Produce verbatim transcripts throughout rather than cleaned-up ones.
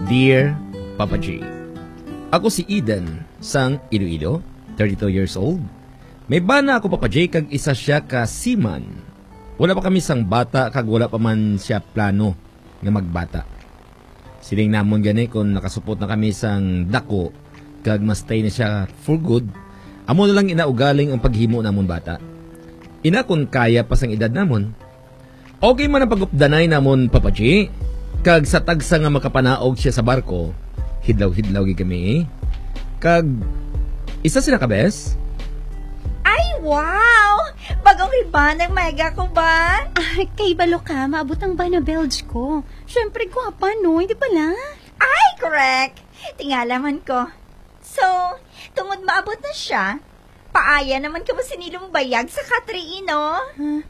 Dear Papa G, ako si Eden sang Iloilo, thirty-two years old. May bana ako Papa J kag isa siya ka seaman. Wala pa kami sang bata kag wala pa man siya plano nga magbata. Siling namon gani kung nakasupot na kami sang dako kag mastay na siya for good. Amo na lang inaugaling ang paghimo namon bata. Ina kung kaya pa sang edad namon. Okay man ang pagupdanay namon Papa J. Kag sa tagsa nga makapanaog siya sa barko, hidlaw-hidlaw gi kami. Kag isa sila ka bes? Ay, wow! Bagong riban ng mega ko ba? Ay, kay balo ka, maabot ang ba na belge ko. Siyempre, gwapa, no? Hindi pala? Ay, correct! Tingalaman ko. So, tungod maabot na siya, paaya naman ka mo sinilong bayag sa katriino?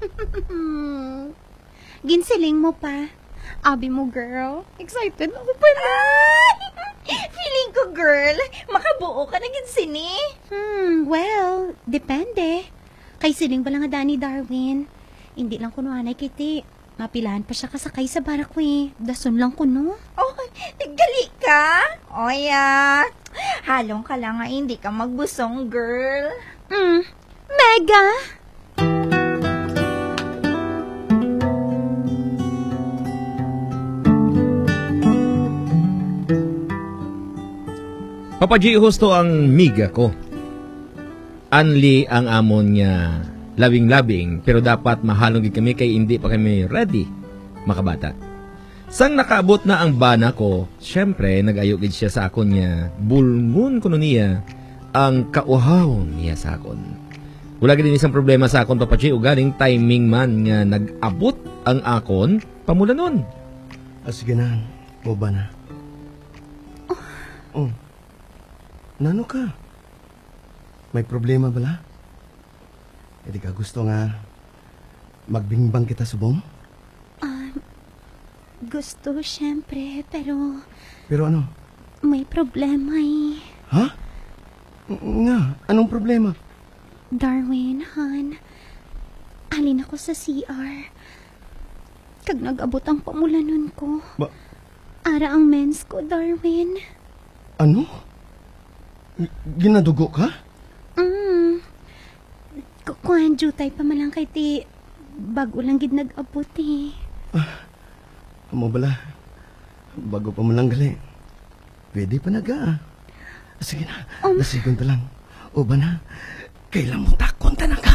Ginsiling mo pa. Abi mo, girl. Excited ako pala. Feeling ko, girl, makabuo ka na ginsini. Hmm, well, depende. Kay siling ba lang nga Danny Darwin? Hindi lang kuno anay kiti. Mapilahan pa siya kasakay sa barako eh. Dason lang kuno. Oh, gali ka? O ya, halong ka lang nga hindi ka magbusong, girl. Hmm, mega! Papa G, husto ang miga ko. Anli ang amon niya labing-labing, pero dapat mahalong gid kami kay hindi pa kami ready makabata. Sang nakaabot na ang bana ko, syempre nag-ayo gid siya sa akon niya, bulngon kuno niya ang kauhaw niya sa akon. Wala gid isang problema sa akon Papa G, ugaling timing man nga nag-abot ang akon pamulanon. Ah, sige na, o ba na? Oh. Nano ka? May problema bala? E di ka gusto nga magbingbang kita subong? Ah, gusto syempre, pero Pero ano? may problema eh. Ha? Nga, anong problema? Darwin, Han, alin ako sa C R. Kag nag-abot ang pamulanon ko. Ba? Ara ang mens ko, Darwin. Ano? Ginadugo ka? Mm. Kukuhan, jutay pa malang kay ti bago lang gid nag-abot eh. Ah, amo bala. Bago pa mo lang gali. Pwede pa naga. Sige na, Um, nasigon ta lang. O ba na? Kailan mo takon ta na ka?